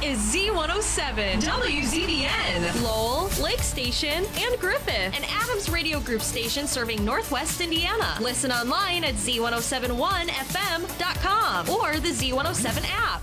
is Z107, WZBN, Lowell, Lake Station, and Griffith, an Adams Radio Group station serving Northwest Indiana. Listen online at Z1071FM.com or the Z107 app.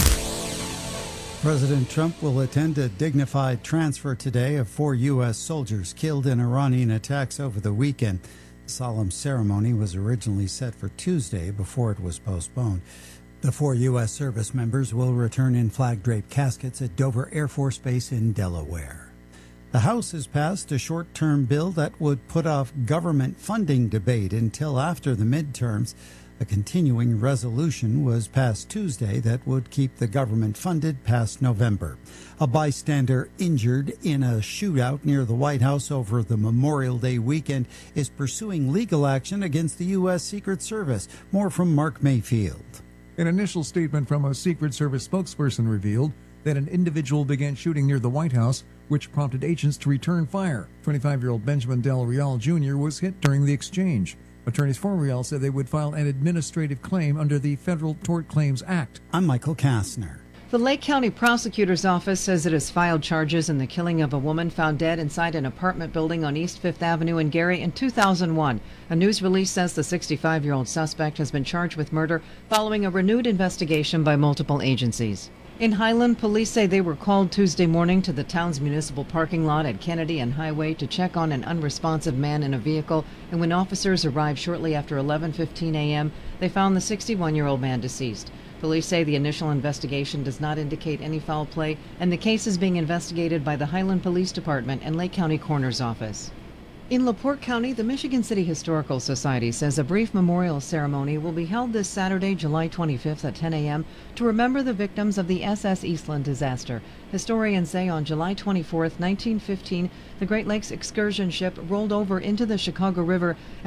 President Trump will attend a dignified transfer today of 4 U.S. soldiers killed in Iranian attacks over the weekend. The solemn ceremony was originally set for Tuesday before it was postponed. The 4 U.S. service members will return in flag-draped caskets at Dover Air Force Base in Delaware. The House has passed a short-term bill that would put off government funding debate until after the midterms. A continuing resolution was passed Tuesday that would keep the government funded past November. A bystander injured in a shootout near the White House over the Memorial Day weekend is pursuing legal action against the U.S. Secret Service. More from Mark Mayfield. An initial statement from a Secret Service spokesperson revealed that an individual began shooting near the White House, which prompted agents to return fire. 25-year-old Benjamin Del Real Jr. was hit during the exchange. Attorneys for Real said they would file an administrative claim under the Federal Tort Claims Act. I'm Michael Kastner. The Lake County Prosecutor's Office says it has filed charges in the killing of a woman found dead inside an apartment building on East 5th Avenue in Gary in 2001. A news release says the 65-year-old suspect has been charged with murder following a renewed investigation by multiple agencies. In Highland, police say they were called Tuesday morning to the town's municipal parking lot at Kennedy and Highway to check on an unresponsive man in a vehicle, and when officers arrived shortly after 11:15 a.m., they found the 61-year-old man deceased. Police say the initial investigation does not indicate any foul play, and the case is being investigated by the Highland Police Department and Lake County Coroner's Office. In LaPorte County, the Michigan City Historical Society says a brief memorial ceremony will be held this Saturday, July 25th at 10 a.m. to remember the victims of the SS Eastland disaster. Historians say on July 24th, 1915, the Great Lakes excursion ship rolled over into the Chicago River